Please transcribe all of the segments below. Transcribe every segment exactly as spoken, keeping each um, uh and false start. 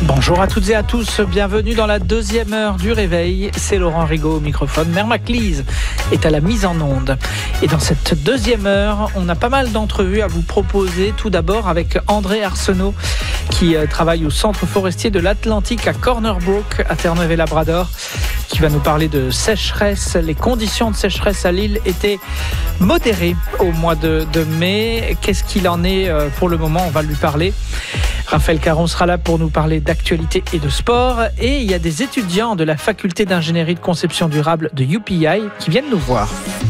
Bonjour à toutes et à tous, bienvenue dans la deuxième heure du réveil. C'est Laurent Rigaud au microphone. Mère Maclise est à la mise en onde. Et dans cette deuxième heure, on a pas mal d'entrevues à vous proposer. Tout d'abord avec André Arsenault qui travaille au Centre forestier de l'Atlantique à Corner Brook, à Terre-Neuve-et-Labrador, qui va nous parler de sécheresse. Les conditions de sécheresse à l'île étaient modérées au mois de, de mai. Qu'est-ce qu'il en est pour le moment? On va lui parler. Raphaël Caron sera là pour nous parler d'actualité et de sport. Et il y a des étudiants de la faculté d'ingénierie de conception durable de U P I qui viennent nous voir.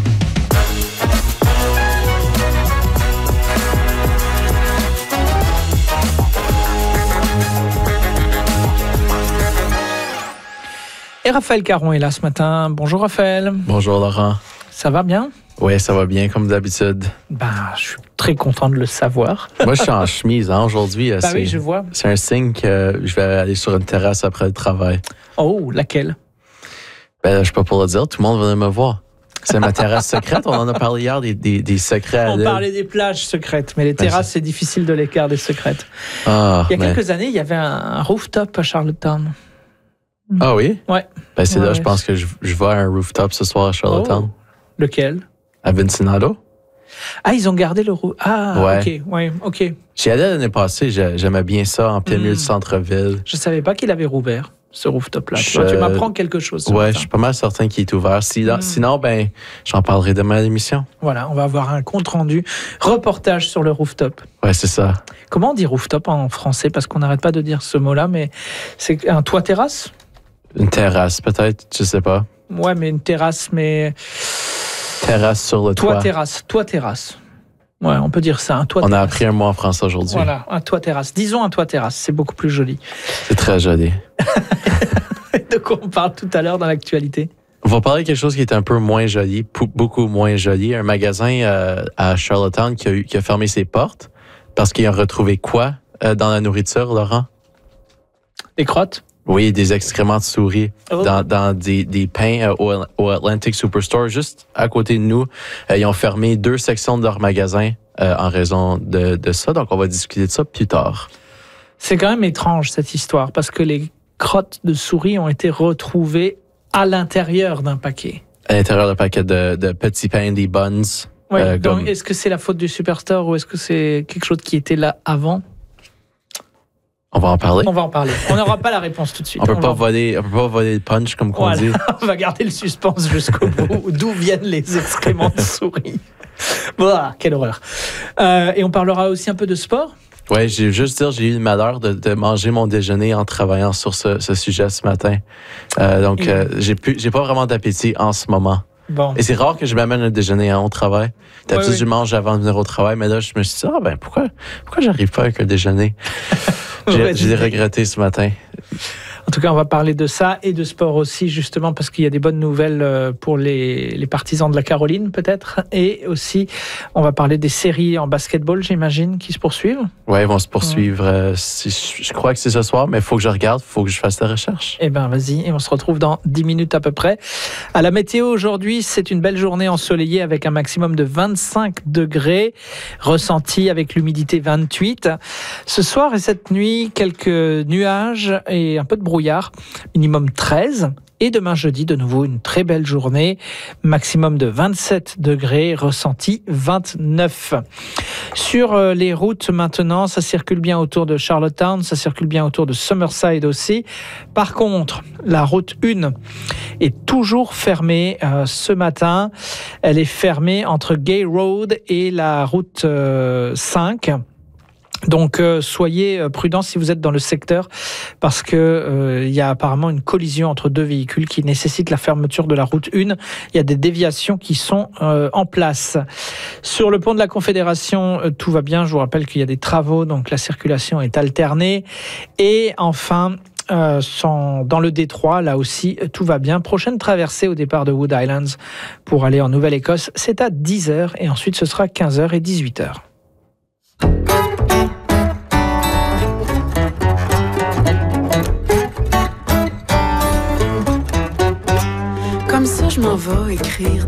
Et Raphaël Caron est là ce matin. Bonjour Raphaël. Bonjour Laurent. Ça va bien? Oui, ça va bien comme d'habitude. Ben, je suis très content de le savoir. Moi, je suis en chemise hein, aujourd'hui. Bah c'est, oui, je vois. C'est un signe que je vais aller sur une terrasse après le travail. Oh, laquelle? Ben, je ne peux pas le dire. Tout le monde venait me voir. C'est ma terrasse secrète. On en a parlé hier des, des, des secrets. On parlait des plages secrètes, mais les terrasses, ben, c'est difficile de les garder secrètes. Ah, il y a mais... quelques années, il y avait un rooftop à Charlottetown. Ah oui? Ouais. Ben, c'est ouais, là, ouais. je pense que je, je vais à un rooftop ce soir à Charlottetown. Oh. Lequel? À Vincenado. Ah, ils ont gardé le roof. Ah, ouais. ok, ouais, ok. J'y allais l'année passée, j'aimais bien ça, en plein milieu mm. du centre-ville. Je savais pas qu'il avait rouvert, ce rooftop-là. Je... Tu m'apprends quelque chose. Ouais, matin. Je suis pas mal certain qu'il est ouvert. Sinon, mm. sinon, ben, j'en parlerai demain à l'émission. Voilà, on va avoir un compte-rendu, reportage sur le rooftop. Ouais, c'est ça. Comment on dit rooftop en français? Parce qu'on n'arrête pas de dire ce mot-là, mais c'est un toit-terrasse? Une terrasse, peut-être, je sais pas. Ouais, mais une terrasse, mais... Terrasse sur le toit. Toit terrasse, toit terrasse. Ouais, on peut dire ça, un toit on terrasse. On a appris un mot en français aujourd'hui. Voilà, un toit terrasse. Disons un toit terrasse, c'est beaucoup plus joli. C'est très joli. De quoi on parle tout à l'heure dans l'actualité? On va parler de quelque chose qui est un peu moins joli, beaucoup moins joli. Un magasin euh, à Charlottetown qui a, eu, qui a fermé ses portes parce qu'ils ont retrouvé quoi euh, dans la nourriture, Laurent? Des crottes? Oui, des excréments de souris oh. dans, dans des, des pains euh, au, au Atlantic Superstore, juste à côté de nous. Euh, ils ont fermé deux sections de leur magasin euh, en raison de, de ça. Donc, on va discuter de ça plus tard. C'est quand même étrange, cette histoire, parce que les crottes de souris ont été retrouvées à l'intérieur d'un paquet. À l'intérieur d'un paquet de, de petits pains, des buns. Oui, euh, donc comme... est-ce que c'est la faute du Superstore ou est-ce que c'est quelque chose qui était là avant? On va en parler. On va en parler. On n'aura pas la réponse tout de suite. On peut on pas va... voler, on peut pas voler le punch comme qu'on voilà. dit. On va garder le suspense jusqu'au bout. D'où viennent les excréments de souris? Voilà, quelle horreur. Euh, et on parlera aussi un peu de sport. Ouais, j'ai juste dire, j'ai eu le malheur de, de manger mon déjeuner en travaillant sur ce, ce sujet ce matin. Euh, donc, euh, j'ai pu, j'ai pas vraiment d'appétit en ce moment. Bon. Et c'est rare que je m'amène un déjeuner hein, au travail. D'habitude, ouais, je mange avant de venir au travail, mais là, je me suis dit, ah ben, pourquoi, pourquoi j'arrive pas avec un déjeuner? J'ai, j'ai regretté ce matin. En tout cas, on va parler de ça et de sport aussi, justement, parce qu'il y a des bonnes nouvelles pour les, les partisans de la Caroline, peut-être. Et aussi, on va parler des séries en basketball, j'imagine, qui se poursuivent. Oui, ils vont se poursuivre. Ouais. Euh, si, je crois que c'est ce soir, mais il faut que je regarde, il faut que je fasse la recherche. Eh bien, vas-y. Et on se retrouve dans dix minutes à peu près. À la météo, aujourd'hui, c'est une belle journée ensoleillée avec un maximum de vingt-cinq degrés, ressenti avec l'humidité vingt-huit. Ce soir et cette nuit, quelques nuages et un peu de brouillard. Minimum treize. Et demain jeudi, de nouveau, une très belle journée. Maximum de vingt-sept degrés, ressenti vingt-neuf. Sur les routes maintenant, ça circule bien autour de Charlottetown, ça circule bien autour de Summerside aussi. Par contre, la route un est toujours fermée euh, ce matin. Elle est fermée entre Gay Road et la route euh, cinq. Donc euh, soyez prudents si vous êtes dans le secteur parce que euh, il y a apparemment une collision entre deux véhicules qui nécessite la fermeture de la route un. Il y a des déviations qui sont euh, en place. Sur le pont de la Confédération, euh, tout va bien. Je vous rappelle qu'il y a des travaux, donc la circulation est alternée. Et enfin, euh, sans, dans le détroit, là aussi, tout va bien. Prochaine traversée au départ de Wood Islands pour aller en Nouvelle-Écosse, c'est à dix heures et ensuite ce sera quinze heures et dix-huit heures. Comme ça, je m'en vais écrire